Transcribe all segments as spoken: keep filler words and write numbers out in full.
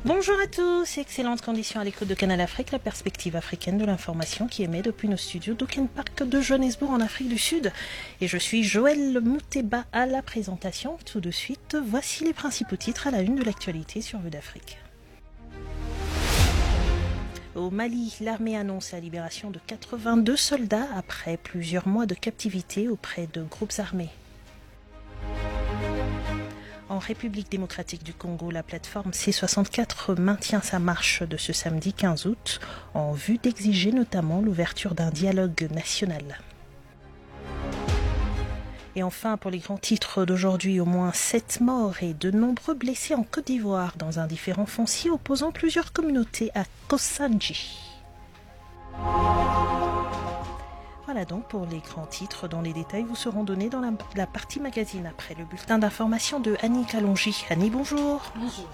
Bonjour à tous, excellentes conditions à l'écoute de Canal Afrique, la perspective africaine de l'information qui émet depuis nos studios d'Auckland Park de Johannesburg en Afrique du Sud. Et je suis Joël Mouteba à la présentation. Tout de suite, voici les principaux titres à la une de l'actualité sur Vue d'Afrique. Au Mali, l'armée annonce la libération de quatre-vingt-deux soldats après plusieurs mois de captivité auprès de groupes armés. En République démocratique du Congo, la plateforme C soixante-quatre maintient sa marche de ce samedi quinze août en vue d'exiger notamment l'ouverture d'un dialogue national. Et enfin, pour les grands titres d'aujourd'hui, au moins sept morts et de nombreux blessés en Côte d'Ivoire dans un différend foncier opposant plusieurs communautés à Kossanji. Voilà donc pour les grands titres dont les détails vous seront donnés dans la, la partie magazine après le bulletin d'information de Annie Kalonji. Annie, bonjour. Bonjour.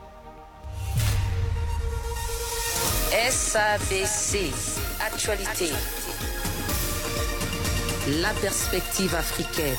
S A B C, actualité. La perspective africaine.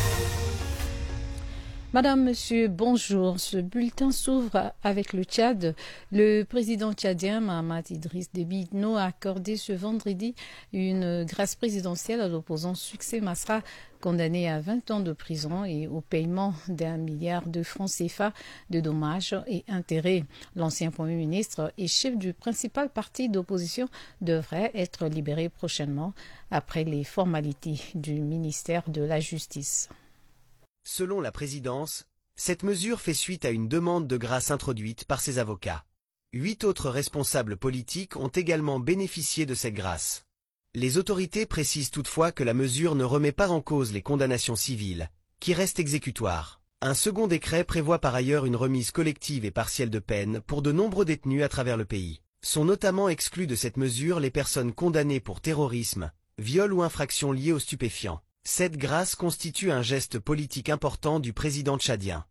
Madame, Monsieur, bonjour. Ce bulletin s'ouvre avec le Tchad. Le président tchadien Mahamat Idriss Déby Itno a accordé ce vendredi une grâce présidentielle à l'opposant Succès Masra, condamné à vingt ans de prison et au paiement d'un milliard de francs C F A de dommages et intérêts. L'ancien Premier ministre et chef du principal parti d'opposition devrait être libéré prochainement après les formalités du ministère de la Justice. Selon la présidence, cette mesure fait suite à une demande de grâce introduite par ses avocats. Huit autres responsables politiques ont également bénéficié de cette grâce. Les autorités précisent toutefois que la mesure ne remet pas en cause les condamnations civiles, qui restent exécutoires. Un second décret prévoit par ailleurs une remise collective et partielle de peine pour de nombreux détenus à travers le pays. Sont notamment exclus de cette mesure les personnes condamnées pour terrorisme, viol ou infractions liées aux stupéfiants. Cette grâce constitue un geste politique important du président tchadien.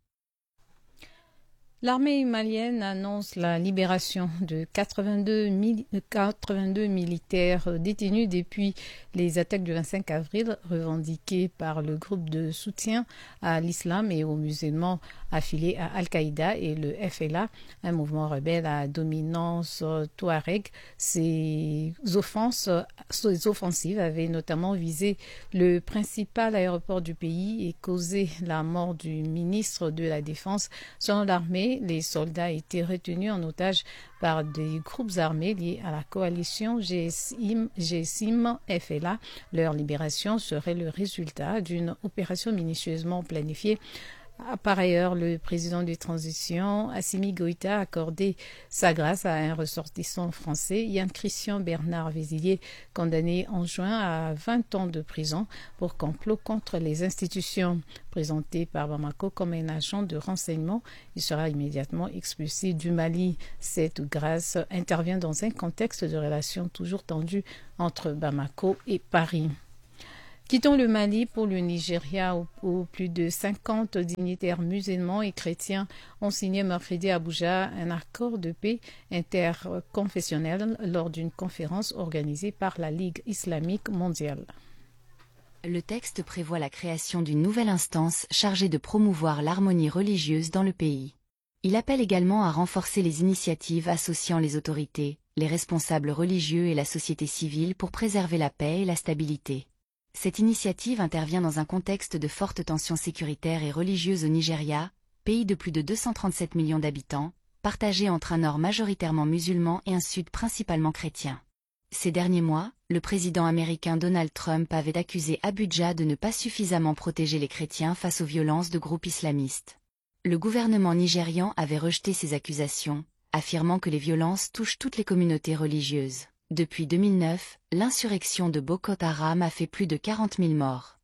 L'armée malienne annonce la libération de quatre-vingt-deux, mili- quatre-vingt-deux militaires détenus depuis les attaques du vingt-cinq avril revendiquées par le groupe de soutien à l'islam et aux musulmans affiliés à Al-Qaïda et le F L A, un mouvement rebelle à dominance touareg. Ces offenses, ces offensives avaient notamment visé le principal aéroport du pays et causé la mort du ministre de la Défense. Selon l'armée, les soldats étaient retenus en otage par des groupes armés liés à la coalition G S I M F L A. Leur libération serait le résultat d'une opération minutieusement planifiée. Par ailleurs, le président de transition, Assimi Goïta, a accordé sa grâce à un ressortissant français, Yann Christian Bernard Vézillier, condamné en juin à vingt ans de prison pour complot contre les institutions. Présenté par Bamako comme un agent de renseignement, il sera immédiatement expulsé du Mali. Cette grâce intervient dans un contexte de relations toujours tendues entre Bamako et Paris. Quittons le Mali pour le Nigeria où, où plus de cinquante dignitaires musulmans et chrétiens ont signé mercredi à Abuja un accord de paix interconfessionnel lors d'une conférence organisée par la Ligue islamique mondiale. Le texte prévoit la création d'une nouvelle instance chargée de promouvoir l'harmonie religieuse dans le pays. Il appelle également à renforcer les initiatives associant les autorités, les responsables religieux et la société civile pour préserver la paix et la stabilité. Cette initiative intervient dans un contexte de fortes tensions sécuritaires et religieuses au Nigeria, pays de plus de deux cent trente-sept millions d'habitants, partagé entre un nord majoritairement musulman et un sud principalement chrétien. Ces derniers mois, le président américain Donald Trump avait accusé Abuja de ne pas suffisamment protéger les chrétiens face aux violences de groupes islamistes. Le gouvernement nigérian avait rejeté ces accusations, affirmant que les violences touchent toutes les communautés religieuses. Depuis deux mille neuf, l'insurrection de Boko Haram a fait plus de quarante mille morts.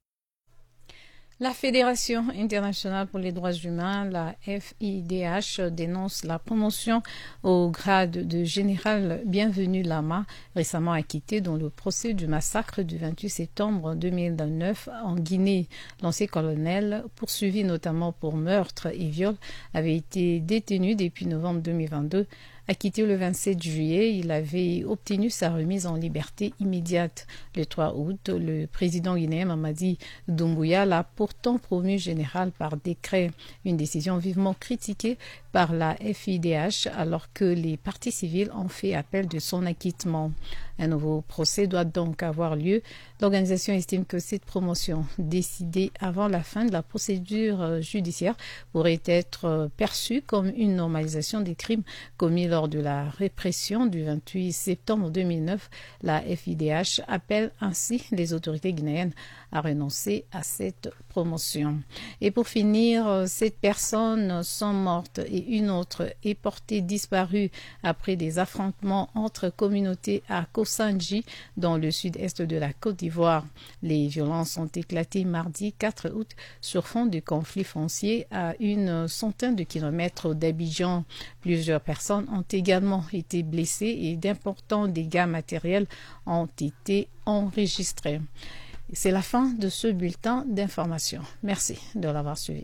La Fédération internationale pour les droits humains, la F I D H, dénonce la promotion au grade de général Bienvenu Lama, récemment acquitté dans le procès du massacre du vingt-huit septembre deux mille neuf en Guinée. L'ancien colonel, poursuivi notamment pour meurtre et viol, avait été détenu depuis novembre deux mille vingt-deux. Acquitté le vingt-sept juillet, il avait obtenu sa remise en liberté immédiate. Le trois août, le président guinéen Mamadi Doumbouya l'a pourtant promu général par décret, une décision vivement critiquée par la F I D H alors que les parties civiles ont fait appel de son acquittement. Un nouveau procès doit donc avoir lieu. L'organisation estime que cette promotion, décidée avant la fin de la procédure judiciaire, pourrait être perçue comme une normalisation des crimes commis lors de la répression du vingt-huit septembre deux mille neuf. La F I D H appelle ainsi les autorités guinéennes à renoncer à cette promotion. Et pour finir, sept personnes sont mortes et une autre est portée disparue après des affrontements entre communautés à Kosandji, dans le sud-est de la Côte d'Ivoire. Les violences ont éclaté mardi quatre août sur fond de conflits fonciers à une centaine de kilomètres d'Abidjan. Plusieurs personnes ont également été blessées et d'importants dégâts matériels ont été enregistrés. C'est la fin de ce bulletin d'information. Merci de l'avoir suivi.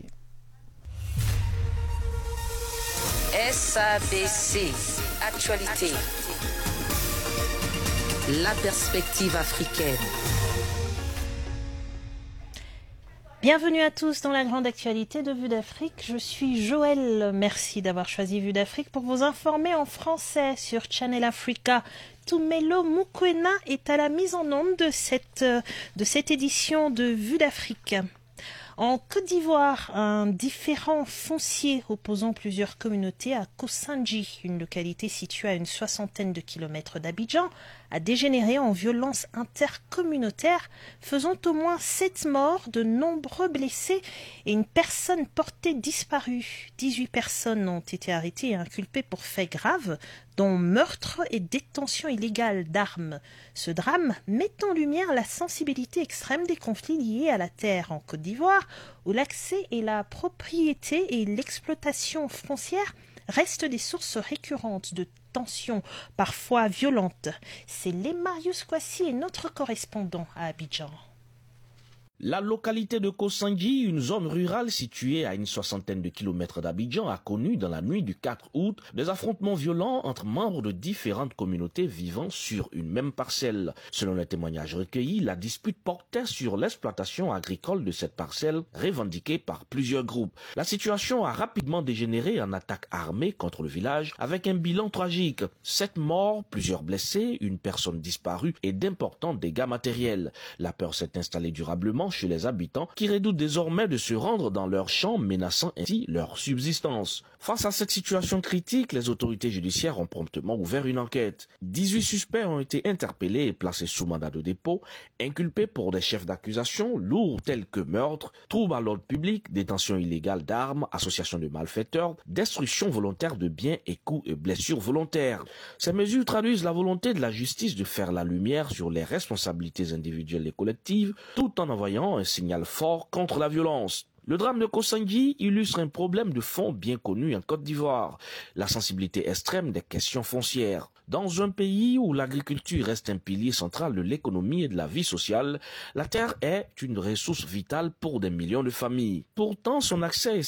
S A B C, actualité. La perspective africaine. Bienvenue à tous dans la grande actualité de Vue d'Afrique. Je suis Joël. Merci d'avoir choisi Vue d'Afrique pour vous informer en français sur Channel Africa. Tumelo Mukwena est à la mise en onde de cette, de cette édition de Vue d'Afrique. En Côte d'Ivoire, un différend foncier opposant plusieurs communautés à Kosandji, une localité située à une soixantaine de kilomètres d'Abidjan, a dégénéré en violence intercommunautaire, faisant au moins sept morts, de nombreux blessés et une personne portée disparue. dix-huit personnes ont été arrêtées et inculpées pour faits graves, dont meurtre et détention illégale d'armes. Ce drame met en lumière la sensibilité extrême des conflits liés à la terre en Côte d'Ivoire, où l'accès et la propriété et l'exploitation foncière restent des sources récurrentes de tensions, parfois violentes. C'est Marius Kwasi et notre correspondant à Abidjan. La localité de Kosandji, une zone rurale située à une soixantaine de kilomètres d'Abidjan, a connu dans la nuit du quatre août des affrontements violents entre membres de différentes communautés vivant sur une même parcelle. Selon les témoignages recueillis, la dispute portait sur l'exploitation agricole de cette parcelle, revendiquée par plusieurs groupes. La situation a rapidement dégénéré en attaque armée contre le village, avec un bilan tragique. Sept morts, plusieurs blessés, une personne disparue et d'importants dégâts matériels. La peur s'est installée durablement chez les habitants qui redoutent désormais de se rendre dans leurs champs, menaçant ainsi leur subsistance. Face à cette situation critique, les autorités judiciaires ont promptement ouvert une enquête. dix-huit suspects ont été interpellés et placés sous mandat de dépôt, inculpés pour des chefs d'accusation lourds tels que meurtre, trouble à l'ordre public, détention illégale d'armes, association de malfaiteurs, destruction volontaire de biens et coups et blessures volontaires. Ces mesures traduisent la volonté de la justice de faire la lumière sur les responsabilités individuelles et collectives, tout en envoyant un signal fort contre la violence. Le drame de Kosandji illustre un problème de fond bien connu en Côte d'Ivoire, la sensibilité extrême des questions foncières. Dans un pays où l'agriculture reste un pilier central de l'économie et de la vie sociale, la terre est une ressource vitale pour des millions de familles. Pourtant, son accès est